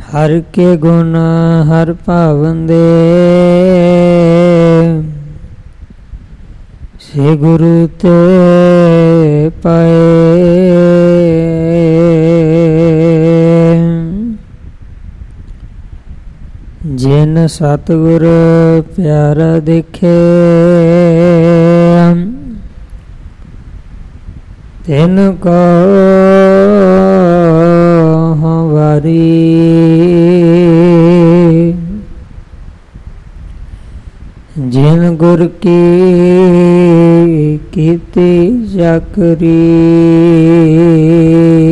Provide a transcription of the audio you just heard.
ਹਰ ਕੇ ਗੁਣ ਹਰ ਭਾਵੰਦੇ, ਸੇ ਗੁਰੂ ਤੇ ਪਾਏ। ਜਿਨ ਸਤਿਗੁਰ ਪਿਆਰਾ ਦੇਖੇ, ਤਿਨ ਕੋ ਵਾਰੀ। ਜਿਨ ਗੁਰ ਕੀ ਕੀਤੀ ਚਾਕਰੀ,